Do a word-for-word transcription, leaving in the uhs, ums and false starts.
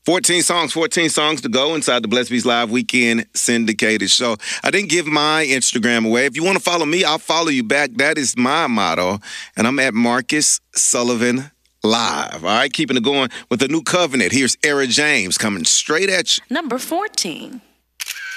fourteen songs, fourteen songs to go inside the Blessed Beats Live Weekend Syndicated Show. I didn't give my Instagram away. If you want to follow me, I'll follow you back. That is my motto. And I'm at Marcus Sullivan Live. All right, keeping it going with the new covenant. Here's Era James coming straight at you. Number fourteen.